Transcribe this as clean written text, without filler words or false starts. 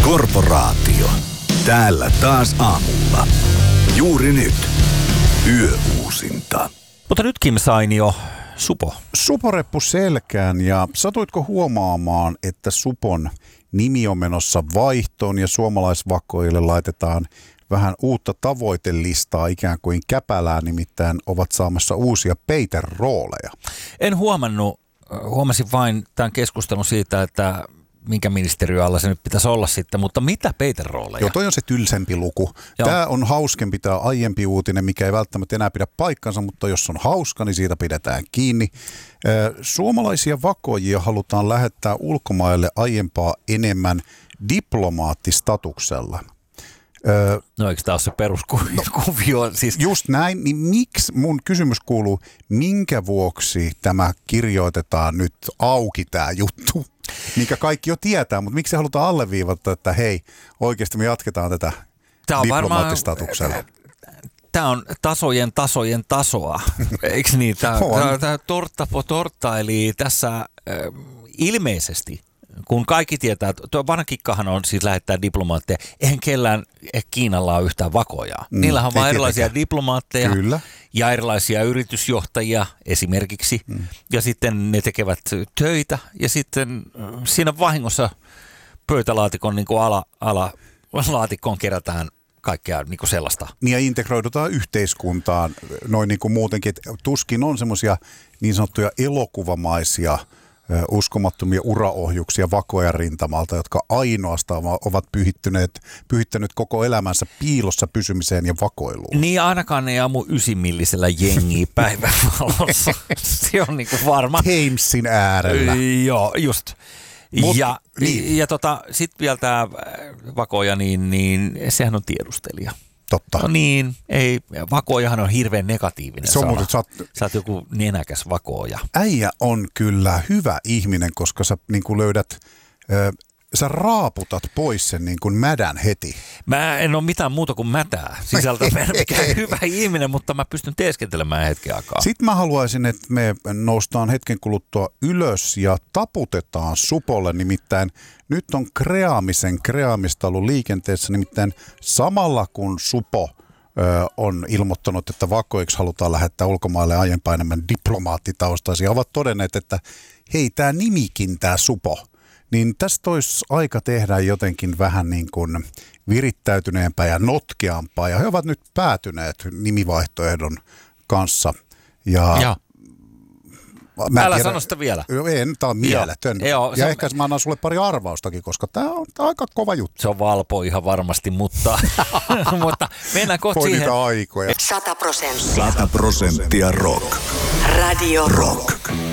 Korporaatio. Täällä taas aamulla. Juuri nyt. Yöuusinta. Mutta nyt Kim Sainio, Supo. Suporeppu selkään, ja satuitko huomaamaan, että Supon nimi on menossa vaihtoon ja suomalaisvakoille laitetaan vähän uutta tavoitelistaa ikään kuin käpälää, nimittäin ovat saamassa uusia peiterooleja. En huomannut, huomasin vain tämän keskustelun siitä, että minkä ministeriön alla se nyt pitäisi olla sitten, mutta mitä peiterooleja? Joo, toi on se tylsempi luku. Joo. Tämä on hauskempi, tämä aiempi uutinen, mikä ei välttämättä enää pidä paikkansa, mutta jos on hauska, niin siitä pidetään kiinni. Suomalaisia vakoijia halutaan lähettää ulkomaille aiempaa enemmän diplomaattistatuksella. No eikö tämä ole se peruskuvio? Siis... Just näin, niin miksi, mun kysymys kuuluu, minkä vuoksi tämä kirjoitetaan nyt auki tämä juttu? Minkä kaikki jo tietää, mutta miksi halutaan alleviivata, että hei, oikeasti me jatketaan tätä diplomaattistatuksella? Tämä on tasojen tasoa, eikö niin? Tämä tortta po tortta, eli tässä ilmeisesti, kun kaikki tietää, tuo vanha kikkahan on siis lähettää diplomaatteja, eihän kellään Kiinalla ole yhtään vakojaa. Niillähän on vaan erilaisia diplomaatteja. Kyllä. Ja erilaisia yritysjohtajia esimerkiksi, ja sitten ne tekevät töitä, ja sitten siinä vahingossa pöytälaatikon niin kuin alalaatikkoon kerätään kaikkea niin kuin sellaista. Niin ja integroidutaan yhteiskuntaan noin niin kuin muutenkin, että tuskin on semmoisia niin sanottuja elokuvamaisia uskomattomia uraohjuksia vakoja rintamalta, jotka ainoastaan ovat pyhittänyt koko elämänsä piilossa pysymiseen ja vakoiluun. Niin ainakaan ei ammu 9-millisellä jengiä päivänvalossa. Se on niinku varma. Thamesin äärellä. Joo, just. Ja sitten vielä tämä vakoja, niin sehän on tiedustelija. Totta. No niin, ei, vakojahan on hirveän negatiivinen sana. Sä oot joku nenäkäs vakoja. Äijä on kyllä hyvä ihminen, koska sä niin kuin löydät, sä raaputat pois sen niin kuin mädän heti. Mä en ole mitään muuta kuin mätää sisältä. Mä en ole mikään hyvä ihminen, mutta mä pystyn teeskentelemään hetken aikaa. Sitten mä haluaisin, että me noustaan hetken kuluttua ylös ja taputetaan Supolle, nimittäin nyt on kreaamista ollut liikenteessä, nimittäin samalla kun Supo on ilmoittanut, että vakoiksi halutaan lähettää ulkomaille aiempaa enemmän diplomaattitaustaisia, ovat todenneet, että hei, tämä nimikin, tämä Supo, niin tästä olisi aika tehdä jotenkin vähän niin kuin virittäytyneempää ja notkeampaa, ja he ovat nyt päätyneet nimivaihtoehdon kanssa. Ja älä sano sitä vielä. En, tämä on mieletön. Ja ehkä mä annan sulle pari arvaustakin, koska tämä on aika kova juttu. Se on Valpo ihan varmasti, mutta mennään kohta siihen. Niitä aikoja. 100% rock. Radio Rock.